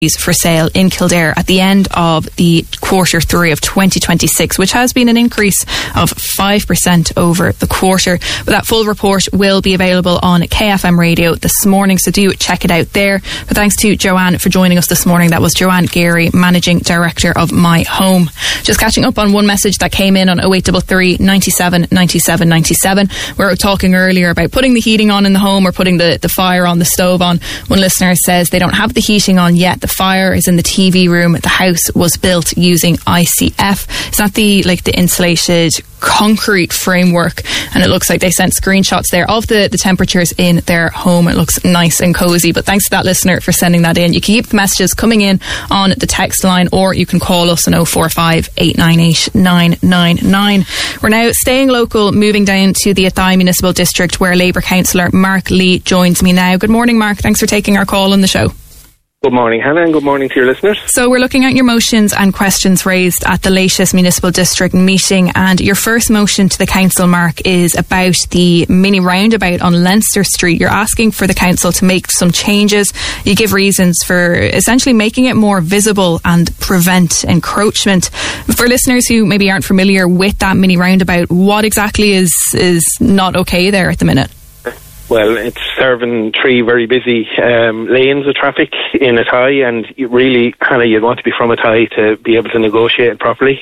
for sale in Kildare at the end of the quarter 3 of 2026, which has been an increase of 5% over the quarter. But that full report will be available on KFM Radio this morning, so do check it out there. But thanks to Joanne for joining us this morning. That was Joanne Geary, Managing Director of My Home. Just catching up on one message that came in on 0833 97 97 97. We were talking earlier about putting the heating on in the home or putting the fire on, the stove on. One listener says they don't have the heating on yet. The fire is in the TV room. The house was built using ICF. It's not the insulated concrete framework, and it looks like they sent screenshots there of the temperatures in their home. It looks nice and cozy. But thanks to that listener for sending that in. You can keep the messages coming in on the text line, or you can call us on 045 898 999. We're now staying local, moving down to the Athy Municipal District, where Labour Councillor Mark Lee joins me now. Good morning, Mark. Thanks for taking our call on the show. Good morning, Hannah, and good morning to your listeners. So we're looking at your motions and questions raised at the latest Municipal District meeting, and your first motion to the Council, Mark, is about the mini roundabout on Leinster Street. You're asking for the Council to make some changes. You give reasons for essentially making it more visible and prevent encroachment. For listeners who maybe aren't familiar with that mini roundabout, what exactly is not okay there at the minute? Well, it's serving 3 very busy lanes of traffic in Athy, and really, Hannah, you'd want to be from Athy to be able to negotiate properly.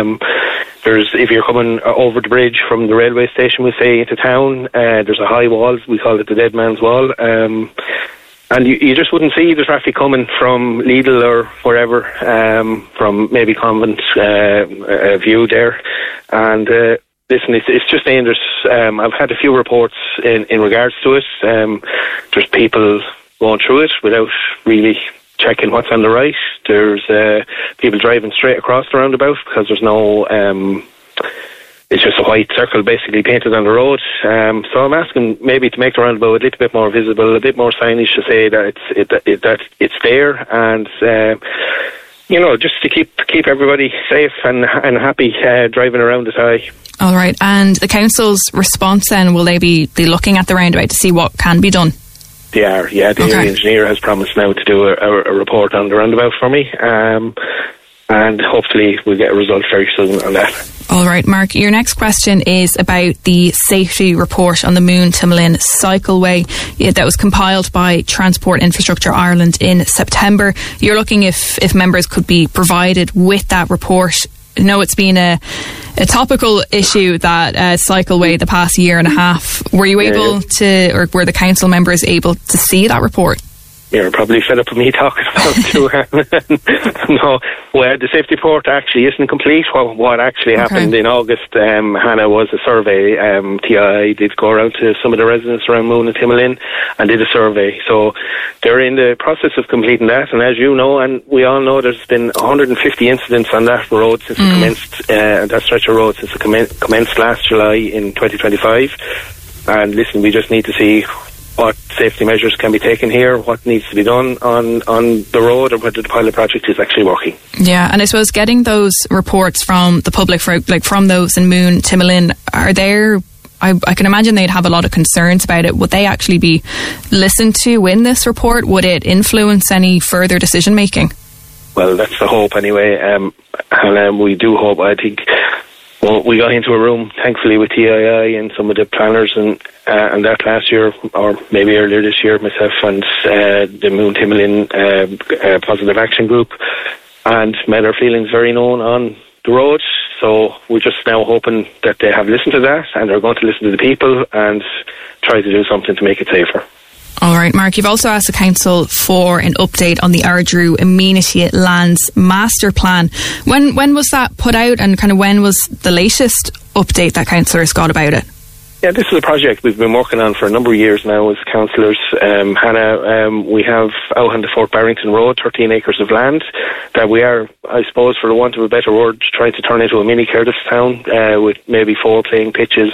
If you're coming over the bridge from the railway station, we say, into town, there's a high wall, we call it the Dead Man's Wall, and you just wouldn't see the traffic coming from Lidl or wherever, from maybe Convent View there, and listen, it's just dangerous. I've had a few reports in regards to it. There's people going through it without really checking what's on the right. There's people driving straight across the roundabout because there's no... it's just a white circle basically painted on the road. So I'm asking maybe to make the roundabout a little bit more visible, a bit more signage to say that it's there, and... just to keep everybody safe and happy driving around Athy. All right, and the council's response then, will they be looking at the roundabout to see what can be done? They are, yeah. The area engineer has promised now to do a report on the roundabout for me, and hopefully we'll get a result very soon on that. All right, Mark, your next question is about the safety report on the Moon Timlin cycleway that was compiled by Transport Infrastructure Ireland in September. You're looking if members could be provided with that report. I know it's been a topical issue, that cycleway, the past year and a half. Were you able to, or were the council members able to see that report? You're probably fed up with me talking about it too. No, well, the safety report actually isn't complete. What actually happened in August, Hannah, was a survey. TI did go around to some of the residents around Moon and Timlin and did a survey. So they're in the process of completing that. And as you know, and we all know, there's been 150 incidents on that road since it commenced, that stretch of road since it commenced last July in 2025. And listen, we just need to see what safety measures can be taken here, what needs to be done on the road, or whether the pilot project is actually working. Yeah, and I suppose getting those reports from the public, from those in Moon, Timlin, are there... I can imagine they'd have a lot of concerns about it. Would they actually be listened to in this report? Would it influence any further decision making? Well, that's the hope anyway, and we do hope. I think... Well, we got into a room, thankfully, with TII and some of the planners and that last year, or maybe earlier this year, myself and the Moon Timlin Positive Action Group, and made our feelings very known on the road. So we're just now hoping that they have listened to that, and they're going to listen to the people and try to do something to make it safer. All right, Mark, you've also asked the council for an update on the Ardrew Amenity Lands Master Plan. When was that put out, and kind of when was the latest update that councillors got about it? Yeah, this is a project we've been working on for a number of years now as councillors. Hannah, we have out on the Fort Barrington Road 13 acres of land that we are, I suppose, for the want of a better word, trying to turn into a mini Curtistown with maybe 4 playing pitches.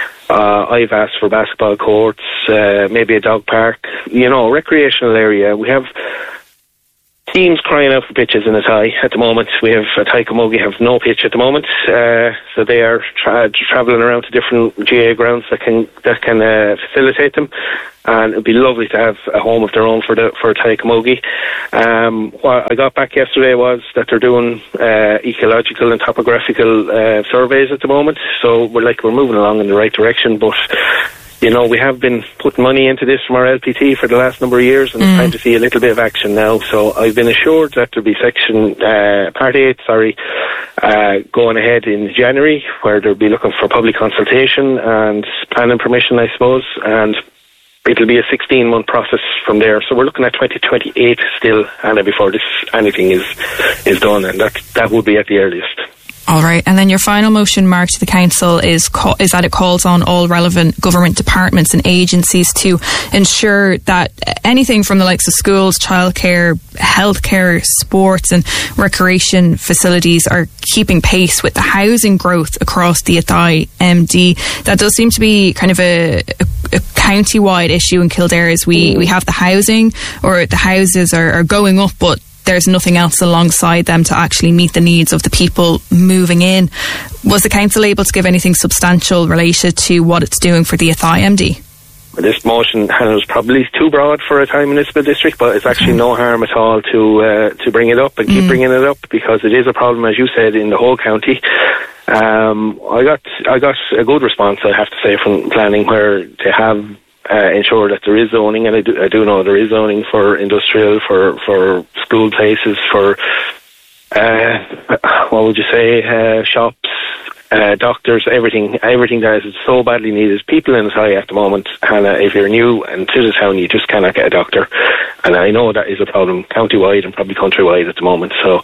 I've asked for basketball courts, maybe a dog park, recreational area. We have teams crying out for pitches in Athy at the moment. We have Athy Camogie have no pitch at the moment, so they are travelling around to different GA grounds that can facilitate them. And it'd be lovely to have a home of their own for Athy Camogie. What I got back yesterday was that they're doing ecological and topographical surveys at the moment. So we're moving along in the right direction, but we have been putting money into this from our LPT for the last number of years, and it's time to see a little bit of action now. So I've been assured that there'll be Part 8, going ahead in January, where they'll be looking for public consultation and planning permission, I suppose, and it'll be a 16-month process from there. So we're looking at 2028 still, Hannah, before anything is done, and that would be at the earliest. All right, and then your final motion, Mark, to the council is that it calls on all relevant government departments and agencies to ensure that anything from the likes of schools, childcare, healthcare, sports and recreation facilities are keeping pace with the housing growth across the Athy MD. That does seem to be kind of a county-wide issue in Kildare, as we have the housing, or the houses are going up, but there's nothing else alongside them to actually meet the needs of the people moving in. Was the council able to give anything substantial related to what it's doing for the Athy MD? This motion was probably too broad for Athy Municipal District, but it's actually no harm at all to bring it up and keep bringing it up, because it is a problem, as you said, in the whole county. I got a good response, I have to say, from planning, where they have ensure that there is zoning, and I do know there is zoning for industrial, for school places, for what would you say, shops, doctors, everything that is so badly needed. People in Athy at the moment, Hannah, if you're new and to the town, you just cannot get a doctor, and I know that is a problem county-wide and probably countrywide at the moment. So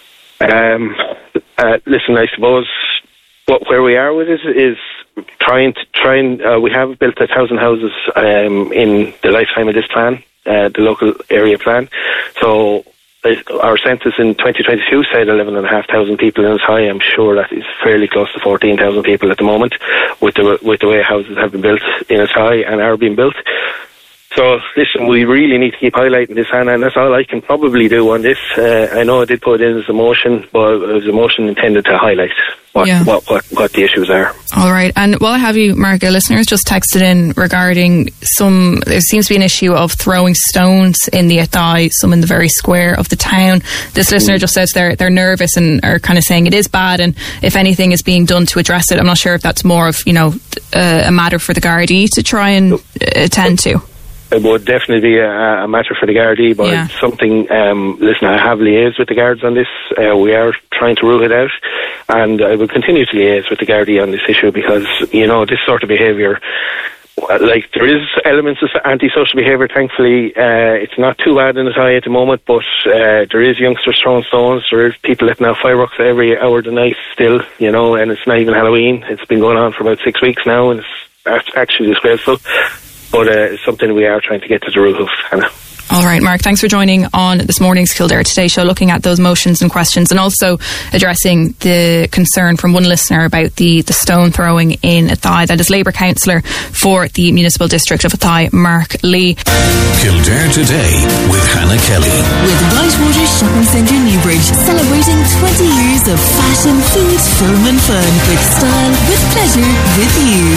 listen, I suppose where we are with it is trying. We have built 1,000 houses in the lifetime of this plan, the local area plan. So our census in 2022 said 11,500 people in Athy. I'm sure that is fairly close to 14,000 people at the moment, with the way houses have been built in Athy and are being built. So, listen, we really need to keep highlighting this, Hannah, and that's all I can probably do on this. I know I did put it in as a motion, but it was a motion intended to highlight what the issues are. All right, and while I have you, Mark, listeners just texted in regarding there seems to be an issue of throwing stones in the Athy, some in the very square of the town. This listener just says they're nervous and are kind of saying it is bad, and if anything is being done to address it. I'm not sure if that's more of, a matter for the Gardaí to try and attend to. It would definitely be a matter for the Gardaí, but it's something, listen, I have liaised with the Guards on this. We are trying to rule it out, and I will continue to liaise with the Gardaí on this issue, because, this sort of behaviour, there is elements of antisocial behaviour, thankfully. It's not too bad in Athy at the moment, but there is youngsters throwing stones, there is people letting out fireworks every hour of the night still, and it's not even Halloween. It's been going on for about 6 weeks now, and it's actually disgraceful. But it's something we are trying to get to the root of, Hannah. All right, Mark, thanks for joining on this morning's Kildare Today show, looking at those motions and questions, and also addressing the concern from one listener about the stone throwing in Athy. That is Labour councillor for the Municipal District of Athy, Mark Lee. Kildare Today with Hannah Kelly. With Whitewater Shopping Centre Newbridge, celebrating 20 years of fashion, food, film and fun, with style, with pleasure, with you.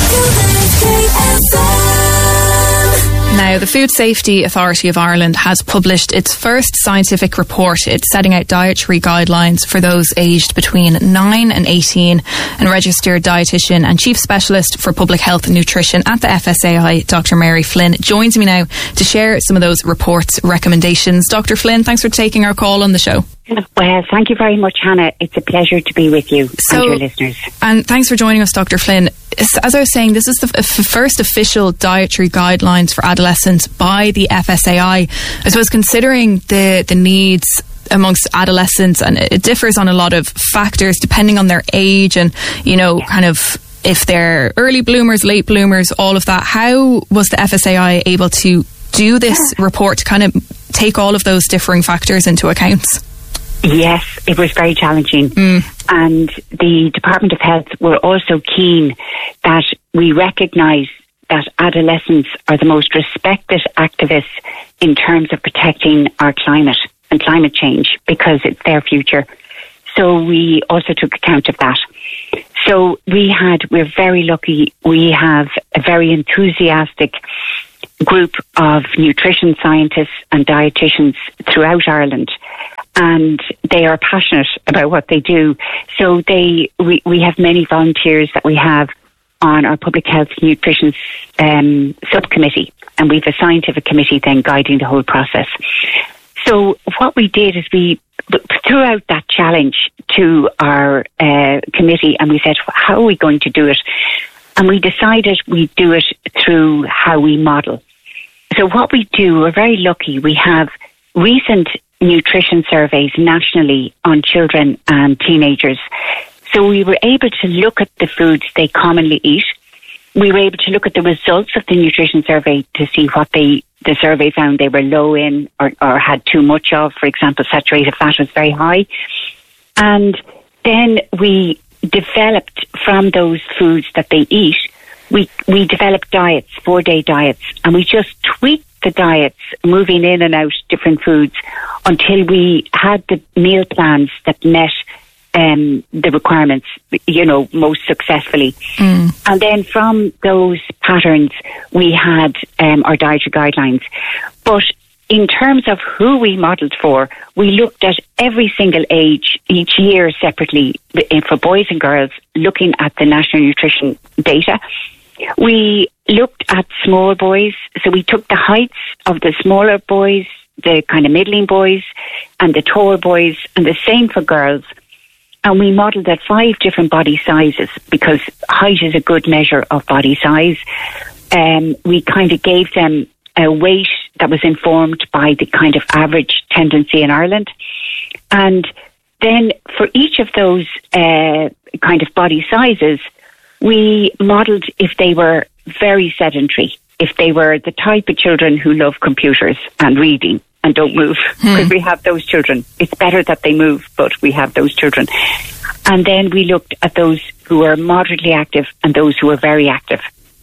Now, the Food Safety Authority of Ireland has published its first scientific report. It's setting out dietary guidelines for those aged between 9 and 18. And registered dietitian and chief specialist for public health and nutrition at the FSAI, Dr. Mary Flynn, joins me now to share some of those reports' recommendations. Dr. Flynn, thanks for taking our call on the show. Well, thank you very much, Hannah. It's a pleasure to be with you and your listeners. And thanks for joining us, Dr. Flynn. As I was saying, this is the first official dietary guidelines for adolescents by the FSAI. I suppose, considering the needs amongst adolescents, and it differs on a lot of factors depending on their age and, kind of if they're early bloomers, late bloomers, all of that. How was the FSAI able to do this report to kind of take all of those differing factors into account? Yes, it was very challenging. And the Department of Health were also keen that we recognise that adolescents are the most respected activists in terms of protecting our climate. and climate change because it's their future. So we also took account of that. So we're very lucky. We have a very enthusiastic group of nutrition scientists and dietitians throughout Ireland, and they are passionate about what they do. So we have many volunteers that we have on our public health nutrition subcommittee, and we have a scientific committee then guiding the whole process. So what we did is we threw out that challenge to our committee, and we said, how are we going to do it? And we decided we'd do it through how we model. So what we do, we're very lucky, we have recent nutrition surveys nationally on children and teenagers. So we were able to look at the foods they commonly eat. We were able to look at the results of the nutrition survey to see what the survey found they were low in or had too much of. For example, saturated fat was very high. And then we developed from those foods that they eat, we developed diets, 4-day diets, and we just tweaked the diets, moving in and out different foods until we had the meal plans that met the requirements, most successfully. And then from those patterns, we had our dietary guidelines. But in terms of who we modelled for, we looked at every single age, each year separately, for boys and girls, looking at the National Nutrition data. We looked at small boys, so we took the heights of the smaller boys, the kind of middling boys, and the tall boys, and the same for girls. And we modelled at 5 different body sizes because height is a good measure of body size. We kind of gave them a weight that was informed by the kind of average tendency in Ireland. And then for each of those kind of body sizes, we modelled if they were very sedentary, if they were the type of children who love computers and reading and don't move, because we have those children. It's better that they move, but we have those children. And then we looked at those who were moderately active and those who were very active.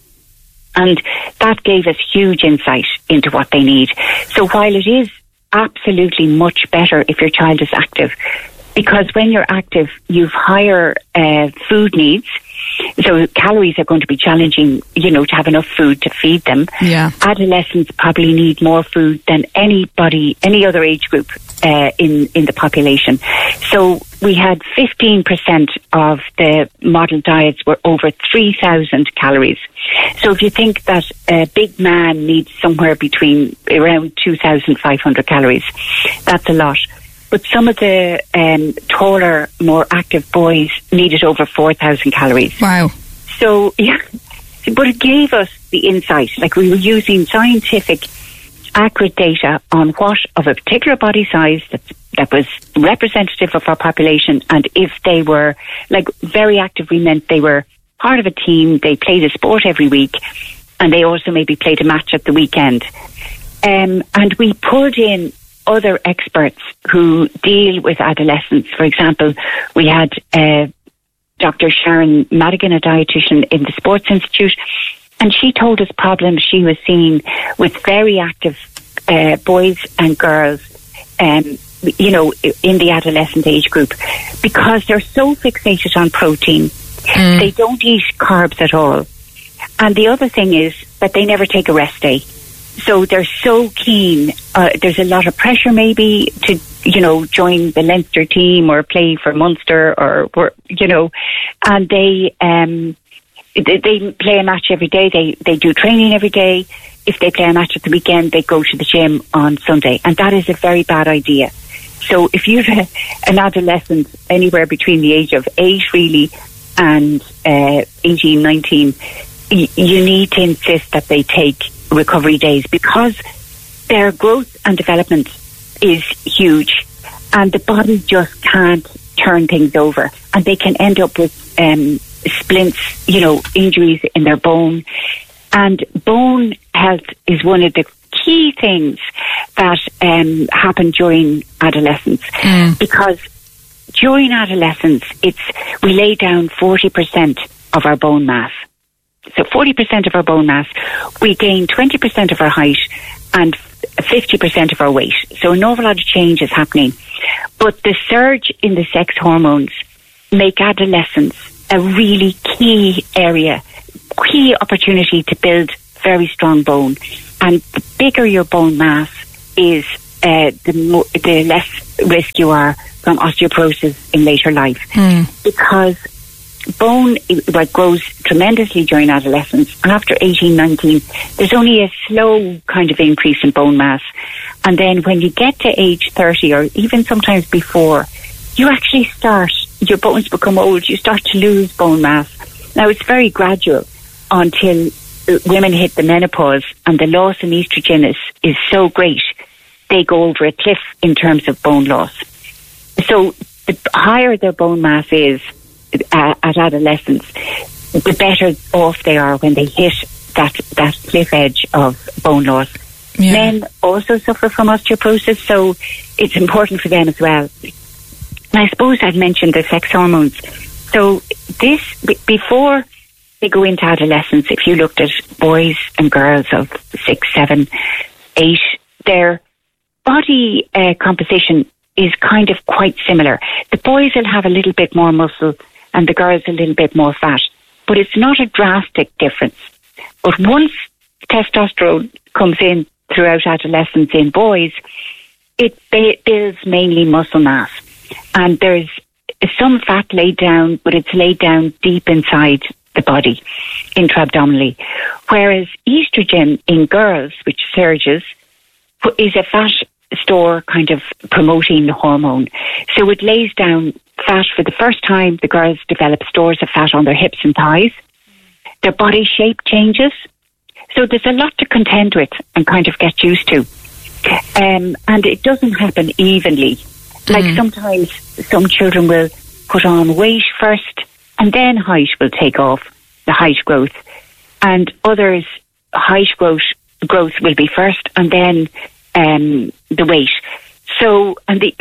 And that gave us huge insight into what they need. So while it is absolutely much better if your child is active, because when you're active, you've higher food needs. So calories are going to be challenging, to have enough food to feed them. Yeah. Adolescents probably need more food than any other age group in the population. So we had 15% of the model diets were over 3,000 calories. So if you think that a big man needs somewhere between around 2,500 calories, that's a lot. But some of the taller, more active boys needed over 4,000 calories. Wow. So, yeah. But it gave us the insight. Like, we were using scientific, accurate data on what of a particular body size that was representative of our population. And if they were, very active, we meant they were part of a team, they played a sport every week, and they also maybe played a match at the weekend. And we pulled in other experts who deal with adolescents. For example, we had Dr. Sharon Madigan, a dietitian in the Sports Institute, and she told us problems she was seeing with very active boys and girls, in the adolescent age group, because they're so fixated on protein. They don't eat carbs at all. And the other thing is that they never take a rest day. So they're so keen. There's a lot of pressure maybe to, join the Leinster team or play for Munster and they play a match every day. They do training every day. If they play a match at the weekend, they go to the gym on Sunday. And that is a very bad idea. So if you've an adolescent anywhere between the age of 8 really and 18, 19, you need to insist that they take recovery days, because their growth and development is huge and the body just can't turn things over, and they can end up with splints, injuries in their bone. And bone health is one of the key things that happen during adolescence, because during adolescence we lay down 40% of our bone mass. So 40% of our bone mass, we gain 20% of our height and 50% of our weight. So an awful lot of change is happening. But the surge in the sex hormones make adolescence a really key area, key opportunity to build very strong bone. And the bigger your bone mass is, the less risk you are from osteoporosis in later life. Because bone grows tremendously during adolescence, and after 18, 19, there's only a slow kind of increase in bone mass. And then when you get to age 30, or even sometimes before, you actually start, your bones become old, you start to lose bone mass. Now, it's very gradual until women hit the menopause, and the loss in estrogen is so great, they go over a cliff in terms of bone loss. So the higher their bone mass is at adolescence, the better off they are when they hit that cliff edge of bone loss. Yeah. Men also suffer from osteoporosis, so it's important for them as well. And I suppose I'd mentioned the sex hormones. So this, before they go into adolescence, if you looked at boys and girls of 6, 7, 8, their body composition is kind of quite similar. The boys will have a little bit more muscle and the girls a little bit more fat. But it's not a drastic difference. But once testosterone comes in throughout adolescence in boys, it builds mainly muscle mass. And there's some fat laid down, but it's laid down deep inside the body, intra-abdominally. Whereas estrogen in girls, which surges, is a fat store kind of promoting hormone. So it lays down fat for the first time. The girls develop stores of fat on their hips and thighs. Their body shape changes. So there's a lot to contend with and kind of get used to. And it doesn't happen evenly. Like sometimes some children will put on weight first and then height will take off, the height growth. And others, height growth will be first and then the weight. So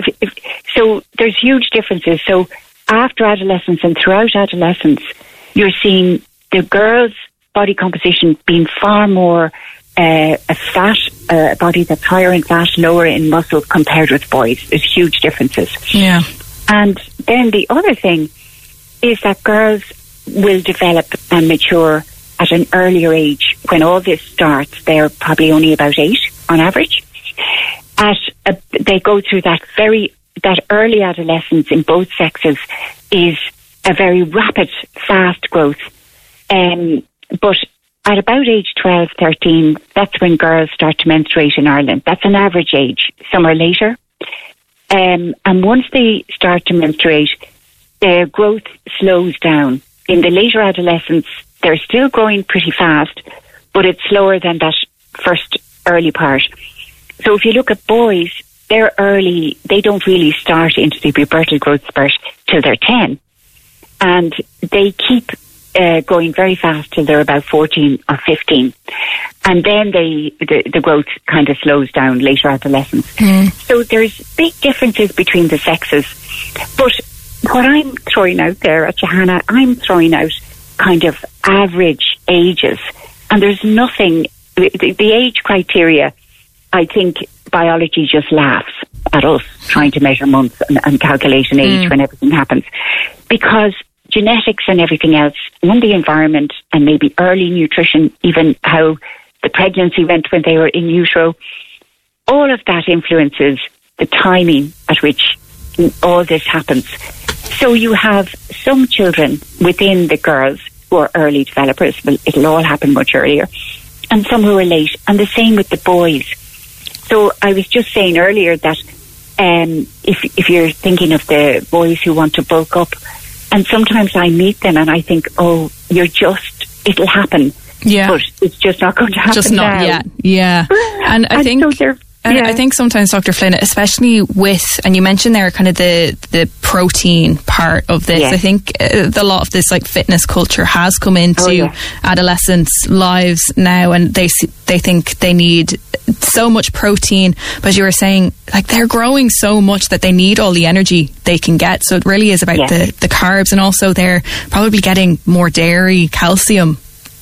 so there's huge differences. So after adolescence and throughout adolescence, you're seeing the girls' body composition being far more a fat body that's higher in fat, lower in muscle compared with boys. There's huge differences. Yeah. And then the other thing is that girls will develop and mature at an earlier age. When all this starts, they're probably only about 8 on average. They go through that early adolescence in both sexes is a very rapid, fast growth. But at about age 12, 13, that's when girls start to menstruate in Ireland. That's an average age. Some are later. And once they start to menstruate, their growth slows down. In the later adolescence, they're still growing pretty fast, but it's slower than that first early part. So if you look at boys, they're early, they don't really start into the pubertal growth spurt till they're 10. And they keep going very fast till they're about 14 or 15. And then the growth kind of slows down later adolescence. So there's big differences between the sexes. But what I'm throwing out there at Johanna, I'm throwing out kind of average ages. And there's nothing, the age criteria, I think biology just laughs at us trying to measure months and calculate an age when everything happens. Because genetics and everything else, and the environment, and maybe early nutrition, even how the pregnancy went when they were in utero, all of that influences the timing at which all this happens. So you have some children within the girls who are early developers, well, it'll all happen much earlier, and some who are late, and the same with the boys. So I was just saying earlier that if you're thinking of the boys who want to bulk up, and sometimes I meet them and I think, oh, it'll happen. Yeah. But it's just not going to happen. Just not now. yet. Yeah. And I think... So I think sometimes, Dr. Flynn, especially with, and you mentioned there kind of the protein part of this, I think a lot of this like fitness culture has come into adolescents' lives now, and they think they need so much protein, but as you were saying, like they're growing so much that they need all the energy they can get. So it really is about the carbs, and also they're probably getting more dairy, calcium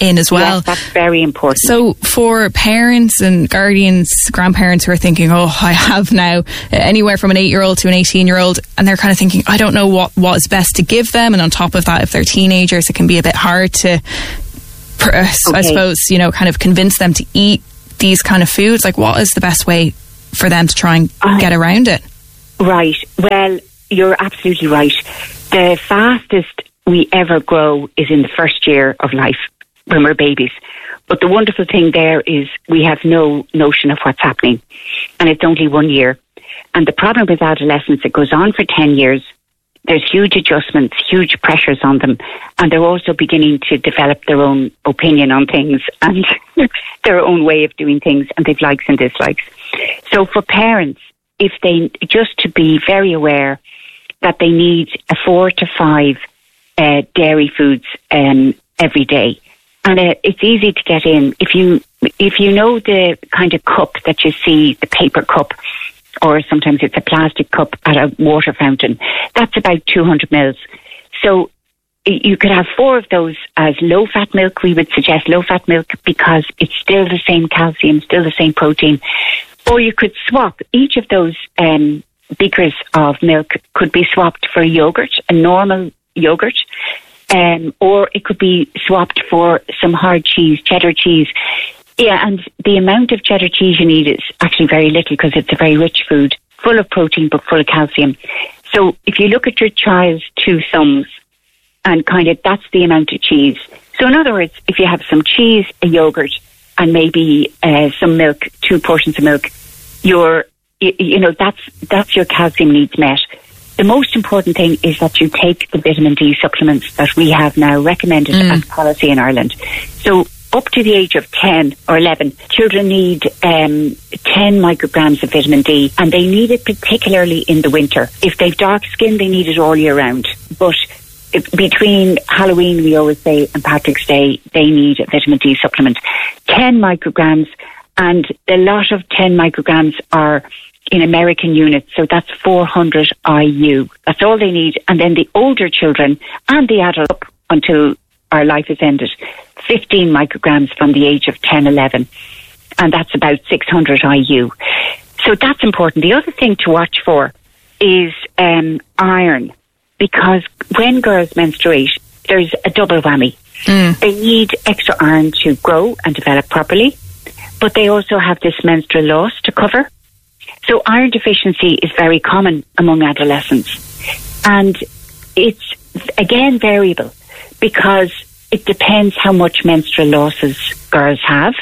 in as well. Yes, that's very important. So for parents and guardians, grandparents who are thinking, oh, I have now anywhere from an 8-year-old to an 18-year-old, and they're kind of thinking, I don't know what is best to give them. And on top of that, if they're teenagers, it can be a bit hard to, I suppose, kind of convince them to eat these kind of foods. Like, what is the best way for them to try and get around it? Right. Well, you're absolutely right. The fastest we ever grow is in the first year of life, when we're babies. But the wonderful thing there is we have no notion of what's happening, and it's only 1 year. And the problem with adolescence, it goes on for 10 years. There's huge adjustments, huge pressures on them, and they're also beginning to develop their own opinion on things and their own way of doing things, and they've likes and dislikes. So for parents, if they just to be very aware that they need 4 to 5 dairy foods every day. And it's easy to get in. If you know the kind of cup that you see, the paper cup, or sometimes it's a plastic cup at a water fountain, that's about 200 mils. So you could have 4 of those as low-fat milk. We would suggest low-fat milk because it's still the same calcium, still the same protein. Or you could swap each of those beakers of milk could be swapped for yogurt, a normal yogurt. Or it could be swapped for some hard cheese, cheddar cheese. Yeah, and the amount of cheddar cheese you need is actually very little because it's a very rich food, full of protein but full of calcium. So if you look at your child's 2 thumbs and kind of that's the amount of cheese. So in other words, if you have some cheese, a yogurt, and maybe some milk, 2 portions of milk, that's your calcium needs met. The most important thing is that you take the vitamin D supplements that we have now recommended as policy in Ireland. So up to the age of 10 or 11, children need 10 micrograms of vitamin D, and they need it particularly in the winter. If they've dark skin, they need it all year round. But between Halloween, we always say, and Patrick's Day, they need a vitamin D supplement. 10 micrograms, and a lot of 10 micrograms are in American units, so that's 400 IU. That's all they need. And then the older children and the adults up until our life is ended, 15 micrograms from the age of 10, 11. And that's about 600 IU. So that's important. The other thing to watch for is iron, because when girls menstruate, there's a double whammy. They need extra iron to grow and develop properly, but they also have this menstrual loss to cover. So iron deficiency is very common among adolescents. And it's, again, variable because it depends how much menstrual losses girls have.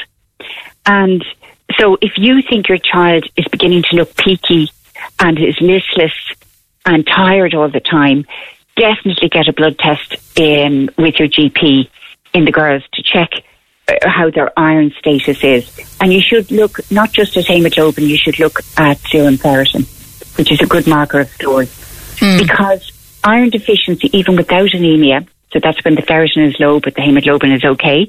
And so if you think your child is beginning to look peaky and is listless and tired all the time, definitely get a blood test with your GP in the girls to check how their iron status is. And you should look not just at hemoglobin, you should look at serum ferritin, which is a good marker of stores. Because iron deficiency, even without anemia, so that's when the ferritin is low but the hemoglobin is okay,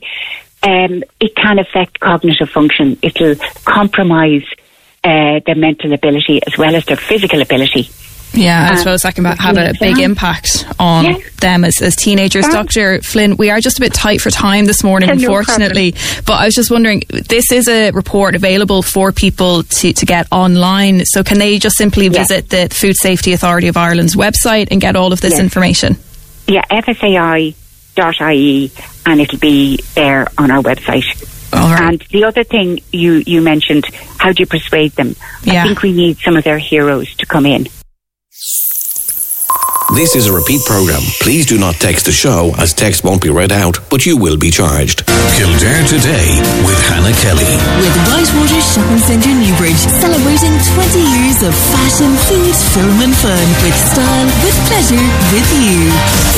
it can affect cognitive function. It'll compromise their mental ability as well as their physical ability. Yeah, I suppose that can have a big impact on them as teenagers. Dr. Flynn, we are just a bit tight for time this morning, unfortunately. But I was just wondering, this is a report available for people to get online. So can they just simply visit the Food Safety Authority of Ireland's website and get all of this information? Yeah, FSAI.ie, and it'll be there on our website. All right. And the other thing you mentioned, how do you persuade them? I think we need some of their heroes to come in. This is a repeat programme. Please do not text the show, as text won't be read out, but you will be charged. Kildare Today with Hannah Kelly. With Whitewater Shopping Centre Newbridge, celebrating 20 years of fashion, food, film and fun. With style, with pleasure, with you.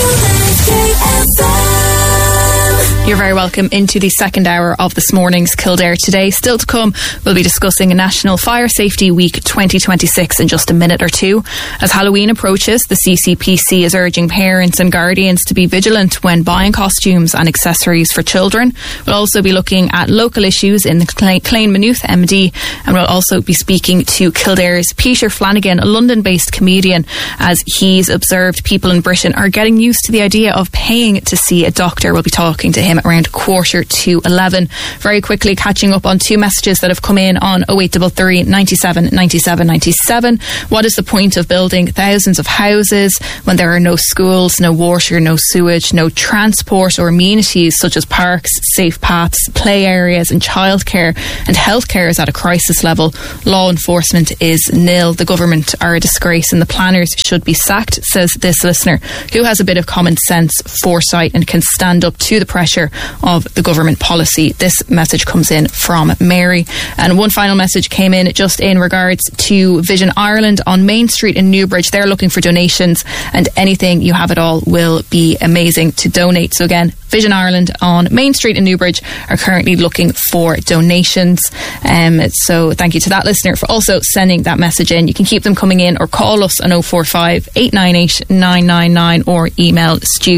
You're very welcome into the second hour of this morning's Kildare Today. Still to come, we'll be discussing National Fire Safety Week 2026 in just a minute or two. As Halloween approaches, the CCPC is urging parents and guardians to be vigilant when buying costumes and accessories for children. We'll also be looking at local issues in the Clane Maynooth MD, and we'll also be speaking to Kildare's Peter Flanagan, a London-based comedian, as he's observed people in Britain are getting used to the idea of paying to see a doctor. We'll be talking to him around 11:15. Very quickly catching up on two messages that have come in on 0833 97 97 97. What is the point of building thousands of houses when there are no schools, no water, no sewage, no transport or amenities such as parks, safe paths, play areas and childcare, and healthcare is at a crisis level. Law enforcement is nil. The government are a disgrace and the planners should be sacked, says this listener, who has a bit of common sense, foresight and can stand up to the pressure of the government policy. This message comes in from Mary. And one final message came in just in regards to Vision Ireland on Main Street in Newbridge. They're looking for donations, and anything you have at all will be amazing to donate. So again, Vision Ireland on Main Street in Newbridge are currently looking for donations. So thank you to that listener for also sending that message in. You can keep them coming in or call us on 045 898 999 or email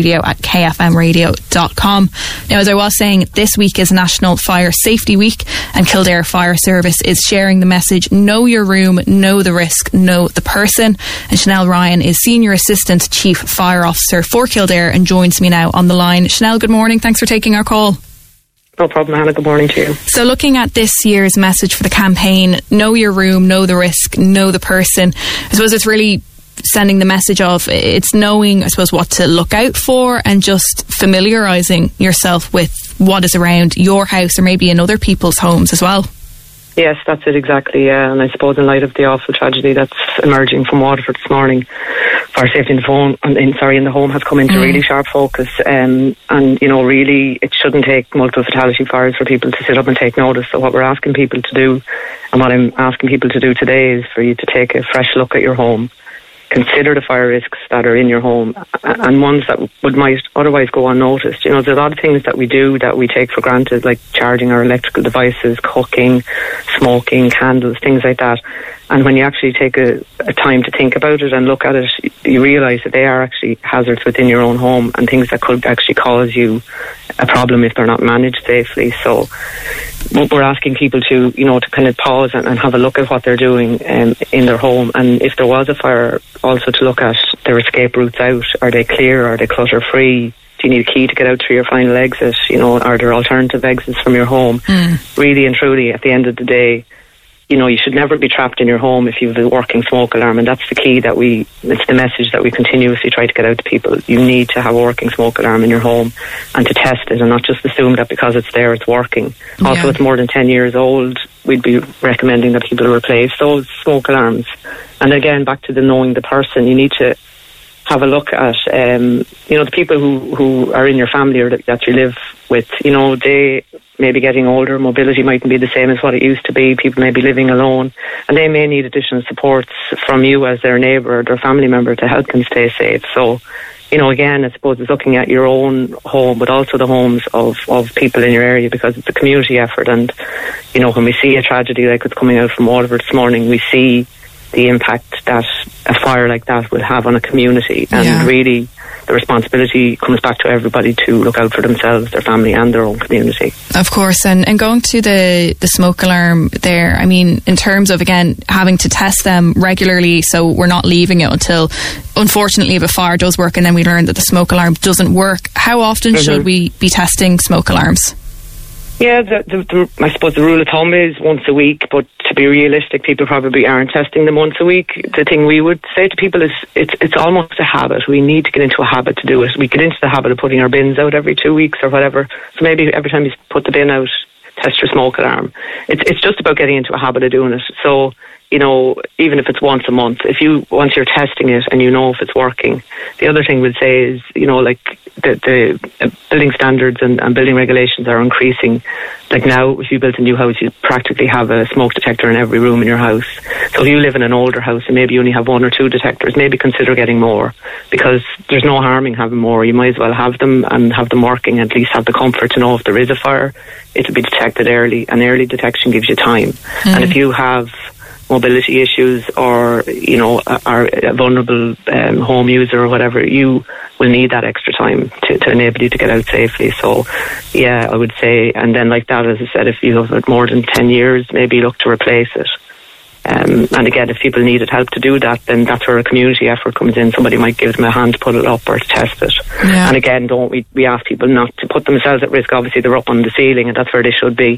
studio@kfmradio.com. Now, as I was saying, this week is National Fire Safety Week, and Kildare Fire Service is sharing the message, know your room, know the risk, know the person. And Chanel Ryan is Senior Assistant Chief Fire Officer for Kildare and joins me now on the line. Chanel, good morning. Thanks for taking our call. No problem, Hannah. Good morning to you. So looking at this year's message for the campaign, know your room, know the risk, know the person, I suppose it's really sending the message of, it's knowing, I suppose, what to look out for and just familiarising yourself with what is around your house or maybe in other people's homes as well. Yes, that's it exactly. And I suppose in light of the awful tragedy that's emerging from Waterford this morning, fire safety in the home has come into really sharp focus. And you know, really, it shouldn't take multiple fatality fires for people to sit up and take notice. So what we're asking people to do, and what I'm asking people to do today, is for you to take a fresh look at your home. Consider the fire risks that are in your home and ones that might otherwise go unnoticed. You know, there's a lot of things that we do that we take for granted, like charging our electrical devices, cooking, smoking, candles, things like that. And when you actually take a time to think about it and look at it, you realise that they are actually hazards within your own home and things that could actually cause you a problem if they're not managed safely. So we're asking people to, you know, to kind of pause and have a look at what they're doing in their home. And if there was a fire, also to look at their escape routes out. Are they clear? Are they clutter free? Do you need a key to get out through your final exit? You know, are there alternative exits from your home? Really and truly, at the end of the day, you know, you should never be trapped in your home if you have a working smoke alarm, and that's the key it's the message that we continuously try to get out to people. You need to have a working smoke alarm in your home and to test it and not just assume that because it's there, it's working. Also, it's more than 10 years old, we'd be recommending that people replace those smoke alarms. And again, back to the knowing the person, you need to have a look at, you know, the people who are in your family or that you live with. You know, they may be getting older, mobility mightn't be the same as what it used to be, people may be living alone, and they may need additional supports from you as their neighbour or their family member to help them stay safe. So, you know, again, I suppose it's looking at your own home, but also the homes of people in your area, because it's a community effort. And, you know, when we see a tragedy like what's coming out from Waterford this morning, we see the impact that a fire like that will have on a community. And really, the responsibility comes back to everybody to look out for themselves, their family and their own community. Of course. And going to the smoke alarm there, I mean, in terms of, again, having to test them regularly, so we're not leaving it until, unfortunately, if a fire does work and then we learn that the smoke alarm doesn't work, how often should we be testing smoke alarms? Yeah, I suppose the rule of thumb is once a week, but to be realistic, people probably aren't testing them once a week. The thing we would say to people is it's almost a habit. We need to get into a habit to do it. We get into the habit of putting our bins out every 2 weeks or whatever. So maybe every time you put the bin out, test your smoke alarm. It's just about getting into a habit of doing it. So, you know, even if it's once a month, once you're testing it and you know if it's working. The other thing we'd say is, you know, like the building standards and building regulations are increasing. Like now, if you build a new house, you practically have a smoke detector in every room in your house. So if you live in an older house and maybe you only have 1 or 2 detectors, maybe consider getting more, because there's no harm in having more. You might as well have them and have them working, at least have the comfort to know if there is a fire, it'll be detected early, and early detection gives you time. And if you have mobility issues or, you know, are a vulnerable home user or whatever, you will need that extra time to enable you to get out safely. So, yeah, I would say, and then like that, as I said, if you have it more than 10 years, maybe look to replace it. And again, if people needed help to do that, then that's where a community effort comes in. Somebody might give them a hand to put it up or to test it. Yeah. And again, we ask people not to put themselves at risk. Obviously, they're up on the ceiling, and that's where they should be.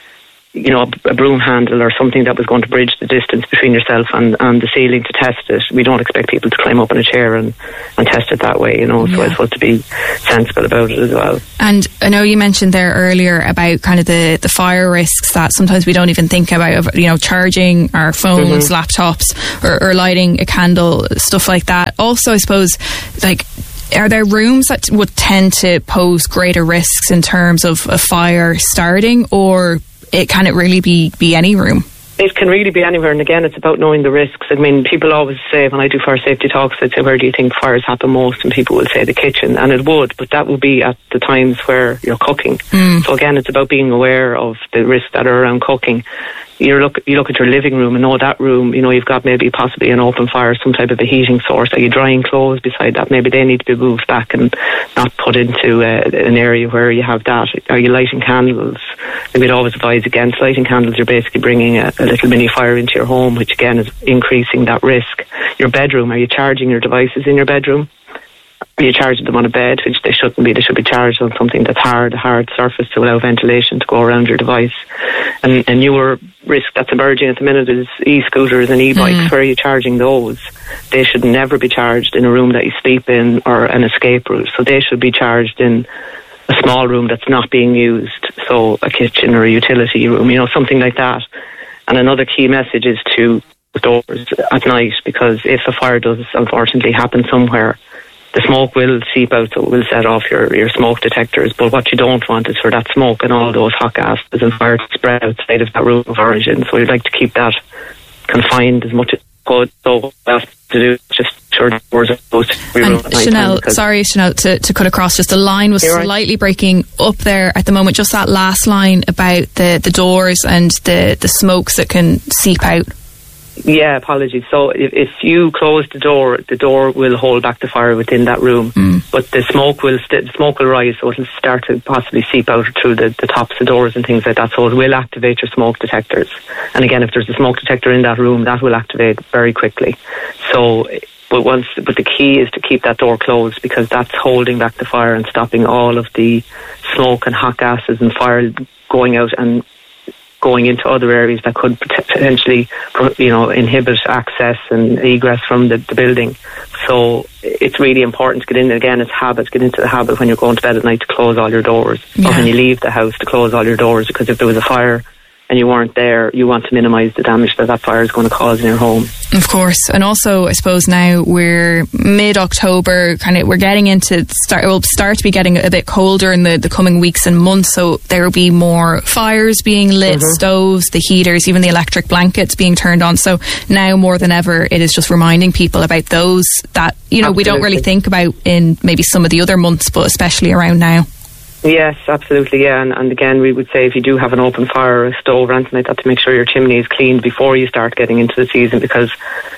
You know, a broom handle or something that was going to bridge the distance between yourself and the ceiling to test it. We don't expect people to climb up in a chair and test it that way, you know, so I suppose to be sensible about it as well. And I know you mentioned there earlier about kind of the fire risks that sometimes we don't even think about, you know, charging our phones, laptops, or lighting a candle, stuff like that. Also, I suppose, like, are there rooms that would tend to pose greater risks in terms of a fire starting, or can it really be any room? It can really be anywhere, and again, it's about knowing the risks. I mean, people always say, when I do fire safety talks, they'd say, where do you think fires happen most? And people will say the kitchen, and it would, but that would be at the times where you're cooking. So again, it's about being aware of the risks that are around cooking. You look at your living room and know that room, you know, you've got maybe possibly an open fire, some type of a heating source. Are you drying clothes beside that? Maybe they need to be moved back and not put into an area where you have that. Are you lighting candles? We'd always advise against lighting candles. You're basically bringing a little mini fire into your home, which again is increasing that risk. Your bedroom, are you charging your devices in your bedroom? Are you charging them on a bed, which they shouldn't be? They should be charged on something that's a hard surface to allow ventilation to go around your device. And a newer risk that's emerging at the minute is e-scooters and e-bikes. Where are you charging those? They should never be charged in a room that you sleep in or an escape route. So they should be charged in a small room that's not being used. So a kitchen or a utility room, you know, something like that. And another key message is to the doors at night, because if a fire does unfortunately happen somewhere, the smoke will seep out, so it will set off your smoke detectors. But what you don't want is for that smoke and all those hot gases and fire to spread outside of that room of origin. So you'd like to keep that confined as much as could. So what to do, just sure the doors are closed. Chanel, sorry, Chanel, to cut across, just the line was slightly breaking up there at the moment. Just that last line about the doors and the smokes that can seep out. Yeah, apologies. So if you close the door will hold back the fire within that room, but the smoke will rise, so it'll start to possibly seep out through the tops of doors and things like that. So it will activate your smoke detectors. And again, if there's a smoke detector in that room, that will activate very quickly. So, but the key is to keep that door closed, because that's holding back the fire and stopping all of the smoke and hot gases and fire going out and going into other areas that could potentially, you know, inhibit access and egress from the building. So it's really important to get in. Again, it's habits. Get into the habit when you're going to bed at night to close all your doors, or when you leave the house to close all your doors, because if there was a fire and you weren't there, you want to minimise the damage that fire is going to cause in your home. Of course. And also, I suppose now we're mid-October, we're getting into we'll start to be getting a bit colder in the coming weeks and months, so there will be more fires being lit, stoves, the heaters, even the electric blankets being turned on. So now more than ever, it is just reminding people about those that, you know, we don't really think about in maybe some of the other months, but especially around now. Yes, absolutely, yeah. And again, we would say if you do have an open fire or a stove or anything like that, to make sure your chimney is cleaned before you start getting into the season, because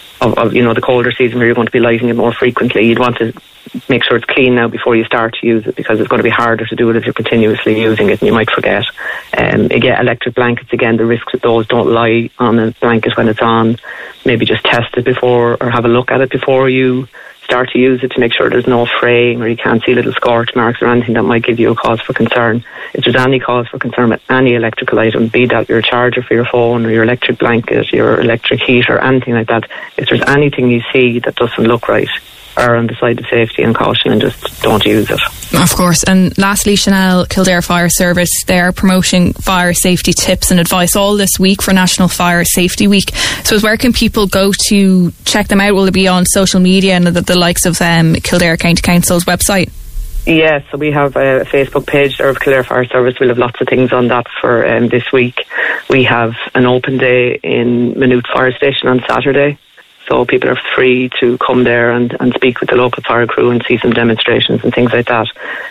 of you know, the colder season where you're going to be lighting it more frequently. You'd want to make sure it's clean now before you start to use it, because it's going to be harder to do it if you're continuously using it and you might forget. Again, electric blankets, again, the risks of those, don't lie on a blanket when it's on. Maybe just test it before, or have a look at it before you start to use it, to make sure there's no fraying or you can't see little scorch marks or anything that might give you a cause for concern. If there's any cause for concern with any electrical item, be that your charger for your phone or your electric blanket, your electric heater, anything like that, if there's anything you see that doesn't look right, err on the side of safety and caution and just don't use it. Of course. And lastly, Chanel, Kildare Fire Service, they're promoting fire safety tips and advice all this week for National Fire Safety Week. So where can people go to check them out? Will it be on social media and the likes of Kildare County Council's website? Yes, so we have a Facebook page there of Kildare Fire Service. We'll have lots of things on that for this week. We have an open day in Maynooth Fire Station on Saturday. So people are free to come there and speak with the local fire crew and see some demonstrations and things like that.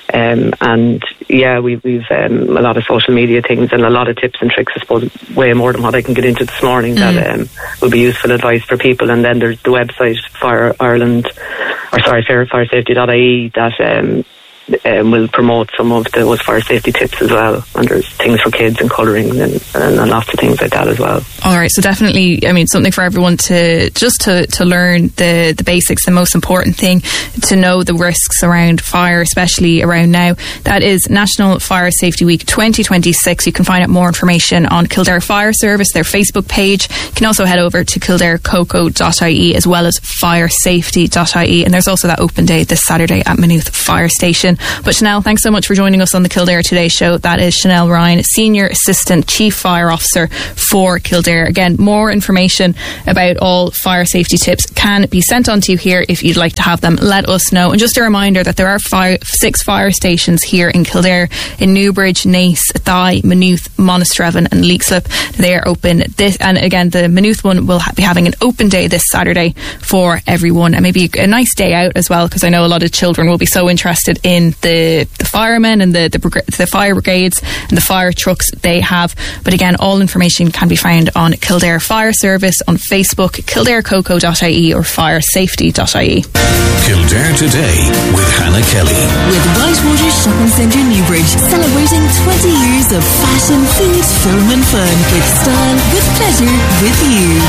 And yeah, we've a lot of social media things and a lot of tips and tricks, I suppose, way more than what I can get into this morning, that will be useful advice for people. And then there's the website, firesafety.ie, that will promote some of those fire safety tips as well. And there's things for kids and colouring and lots of things like that as well. All right, so definitely, I mean, something for everyone to learn the basics. The most important thing, to know the risks around fire, especially around now. That is National Fire Safety Week 2026. You can find out more information on Kildare Fire Service, their Facebook page. You can also head over to kildarecoco.ie as well as firesafety.ie, and there's also that open day this Saturday at Maynooth Fire Station. But Chanel, thanks so much for joining us on the Kildare Today show. That is Chanel Ryan, Senior Assistant Chief Fire Officer for Kildare. Again, more information about all fire safety tips can be sent on to you here. If you'd like to have them, let us know. And just a reminder that there are 6 fire stations here in Kildare, in Newbridge, Naas, Athy, Maynooth, Monasterevin and Leixlip. They are open and again, the Maynooth one will be having an open day this Saturday for everyone, and maybe a nice day out as well, because I know a lot of children will be so interested in the firemen and the fire brigades and the fire trucks they have. But again, all information can be found on Kildare Fire Service on Facebook, kildarecoco.ie or firesafety.ie. Kildare Today with Hannah Kelly. With Whitewater Shopping Centre Newbridge, celebrating 20 years of fashion, food, film and fun. With style, with pleasure, with you.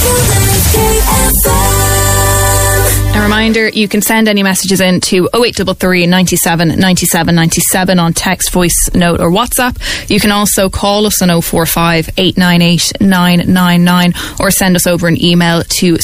A reminder, you can send any messages in to 0833 97 97 97 on text, voice note or WhatsApp. You can also call us on 045 898 999 or send us over an email to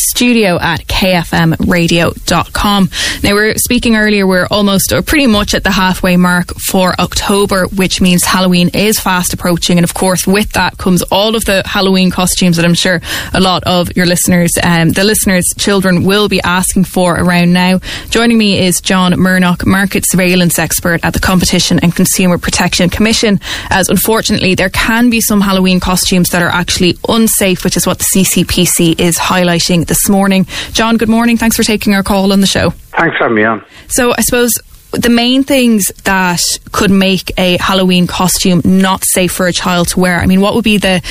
studio@kfmradio.com. Now, we were speaking earlier, we're almost or pretty much at the halfway mark for October, which means Halloween is fast approaching, and of course with that comes all of the Halloween costumes that I'm sure a lot of your listeners, the listeners' children will be asking for around now. Joining me is John Murnock, Market Surveillance Expert at the Competition and Consumer Protection Commission, as unfortunately there can be some Halloween costumes that are actually unsafe, which is what the CCPC is highlighting this morning. John, good morning. Thanks for taking our call on the show. Thanks for having me on. So I suppose the main things that could make a Halloween costume not safe for a child to wear, I mean, what would be the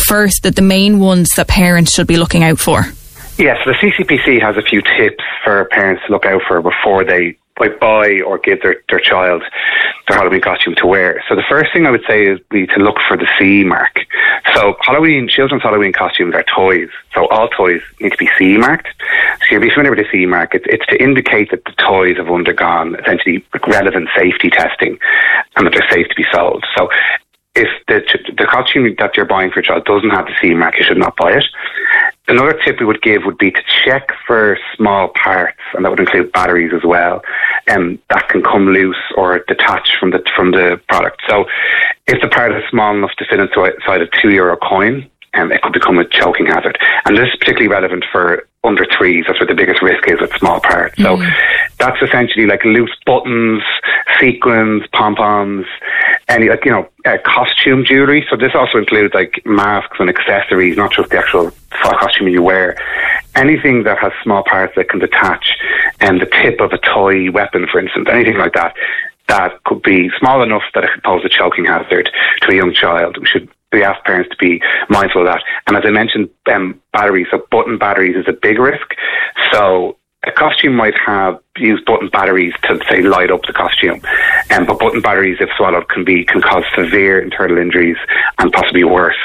main ones that parents should be looking out for? Yes, the CCPC has a few tips for parents to look out for before they buy or give their child their Halloween costume to wear. So the first thing I would say is to look for the CE mark. So children's Halloween costumes are toys. So all toys need to be CE marked. So you'll be familiar with the CE mark. It's to indicate that the toys have undergone essentially relevant safety testing and that they're safe to be sold. So if the costume that you're buying for your child doesn't have the CE mark, you should not buy it. Another tip we would give would be to check for small parts, and that would include batteries as well, that can come loose or detach from the product. So if the part is small enough to fit inside a €2 coin, it could become a choking hazard. And this is particularly relevant for under 3s. That's where the biggest risk is with small parts. So that's essentially like loose buttons, sequins, pom-poms, any costume jewellery. So this also includes like masks and accessories, not just the actual costume you wear. Anything that has small parts that can detach, and the tip of a toy weapon, for instance, anything like that could be small enough that it could pose a choking hazard to a young child. We ask parents to be mindful of that. And as I mentioned, batteries, so button batteries is a big risk. So a costume might use button batteries to, say, light up the costume. But button batteries, if swallowed, can cause severe internal injuries and possibly worse.